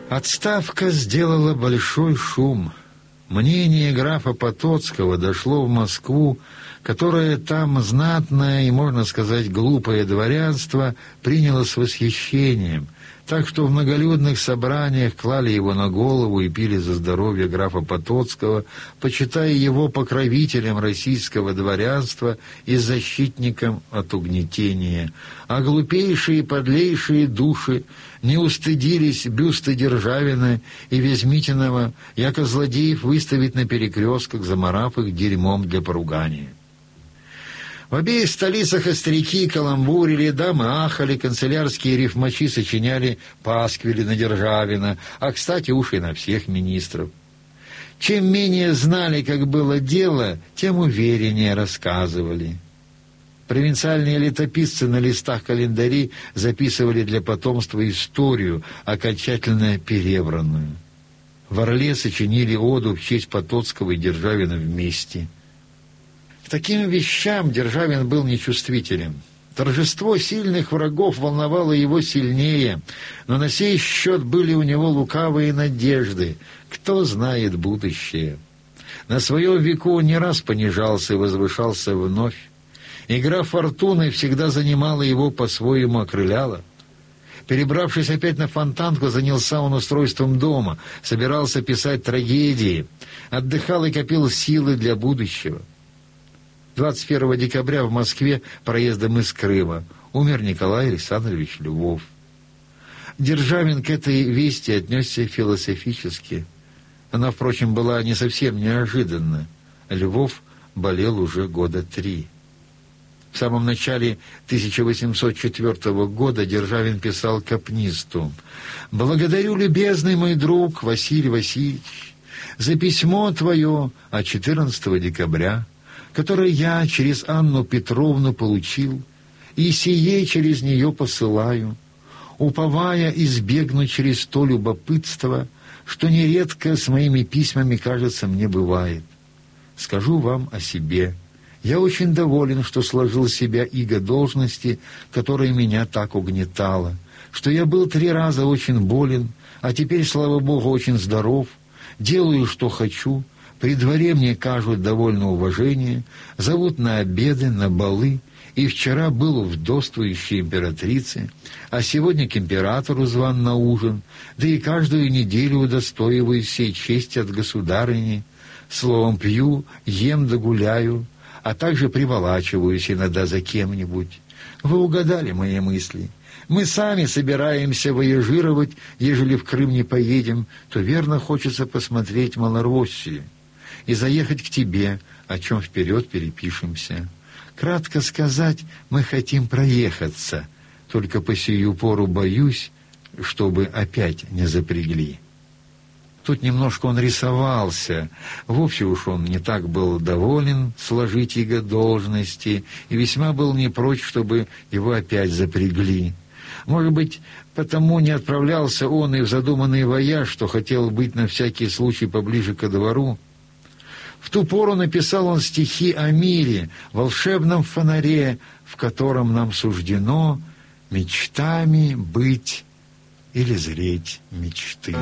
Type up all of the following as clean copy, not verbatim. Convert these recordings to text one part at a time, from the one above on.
Отставка сделала большой шум. Мнение графа Потоцкого дошло в Москву, которое там знатное и, можно сказать, глупое дворянство приняло с восхищением, так что в многолюдных собраниях клали его на голову и пили за здоровье графа Потоцкого, почитая его покровителем российского дворянства и защитником от угнетения. А глупейшие и подлейшие души не устыдились бюста Державина и Вязьмитинова, яко злодеев выставить на перекрестках, замарав их дерьмом для поругания. В обеих столицах остряки каламбурили, дамы ахали, канцелярские рифмачи сочиняли пасквили на Державина, а, кстати, уж и на всех министров. Чем менее знали, как было дело, тем увереннее рассказывали. Провинциальные летописцы на листах календарей записывали для потомства историю, окончательно перевранную. В Орле сочинили оду в честь Потоцкого и Державина вместе. К таким вещам Державин был нечувствителен. Торжество сильных врагов волновало его сильнее, но на сей счет были у него лукавые надежды. Кто знает будущее? На своем веку он не раз понижался и возвышался вновь. Игра фортуны всегда занимала его по-своему, окрыляла. Перебравшись опять на Фонтанку, занялся он устройством дома, собирался писать трагедии, отдыхал и копил силы для будущего. 21 декабря в Москве проездом из Крыма умер Николай Александрович Львов. Державин к этой вести отнесся философически. Она, впрочем, была не совсем неожиданна. Львов болел уже года 3. В самом начале 1804 года Державин писал капнисту: «Благодарю, любезный мой друг Василий Васильевич, за письмо твое от 14 декабря, которое я через Анну Петровну получил, и сие через нее посылаю, уповая избегнуть через то любопытство, что нередко с моими письмами, кажется, мне бывает. Скажу вам о себе. Я очень доволен, что сложил с себя иго должности, которая меня так угнетала, что я был 3 раза очень болен, а теперь, слава Богу, очень здоров, делаю, что хочу. При дворе мне кажут довольно уважение, зовут на обеды, на балы, и вчера был у вдовствующей императрицы, а сегодня к императору зван на ужин, да и каждую неделю удостоиваюсь сей чести от государыни. Словом, пью, ем да гуляю, а также приволачиваюсь иногда за кем-нибудь. Вы угадали мои мысли. Мы сами собираемся вояжировать, ежели в Крым не поедем, то верно хочется посмотреть Малороссию и заехать к тебе, о чем вперед перепишемся. Кратко сказать, мы хотим проехаться, только по сию пору боюсь, чтобы опять не запрягли». Тут немножко он рисовался, вовсе уж он не так был доволен сложить иго должности и весьма был не прочь, чтобы его опять запрягли. Может быть, потому не отправлялся он и в задуманный вояж, что хотел быть на всякий случай поближе ко двору. В ту пору написал он стихи о мире, волшебном фонаре, в котором нам суждено мечтами быть или зреть мечты.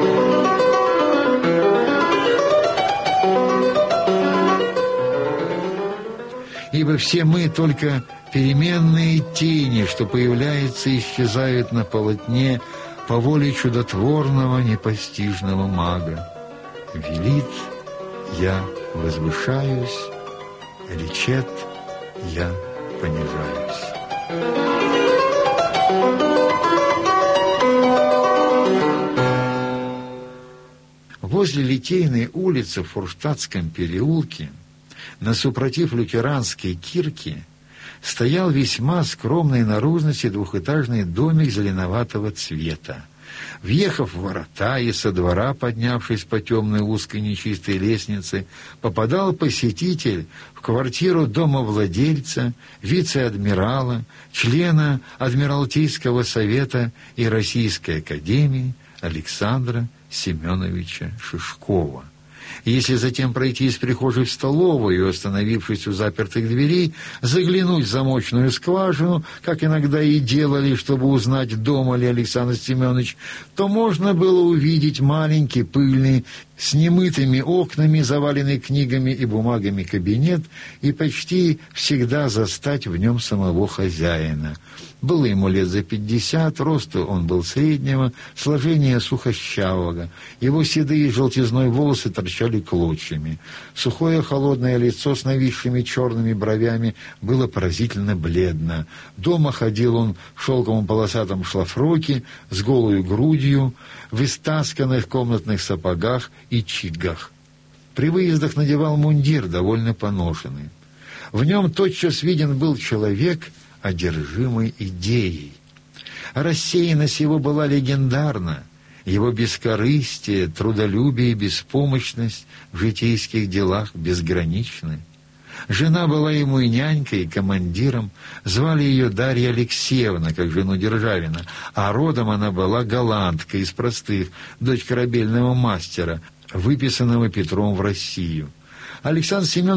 Ибо все мы только переменные тени, что появляются и исчезают на полотне по воле чудотворного непостижного мага. Велит, я возвышаюсь, речет, я понижаюсь. Возле Литейной улицы в Фурштадтском переулке, насупротив лютеранской кирки, стоял весьма скромной наружности двухэтажный домик зеленоватого цвета. Въехав в ворота и со двора, поднявшись по темной узкой нечистой лестнице, попадал посетитель в квартиру домовладельца, вице-адмирала, члена Адмиралтейского совета и Российской академии Александра Семеновича Шишкова. Если затем пройти из прихожей в столовую, остановившись у запертых дверей, заглянуть в замочную скважину, как иногда и делали, чтобы узнать, дома ли Александр Семенович, то можно было увидеть маленький, пыльный, с немытыми окнами, заваленный книгами и бумагами кабинет, и почти всегда застать в нем самого хозяина. Было ему лет за 50, росту он был среднего, сложения сухощавого. Его седые желтизной волосы торчали клочьями. Сухое холодное лицо с нависшими черными бровями было поразительно бледно. Дома ходил он в шелковом полосатом шлафроке, с голой грудью, в истасканных комнатных сапогах и чигах. При выездах надевал мундир, довольно поношенный. В нем тотчас виден был человек, одержимый идеей. Рассеянность его была легендарна, его бескорыстие, трудолюбие и беспомощность в житейских делах безграничны. Жена была ему и нянькой, и командиром. Звали ее Дарья Алексеевна, как жену Державина, а родом она была голландка из простых, дочь корабельного мастера, выписанного Петром в Россию. Александр Семенович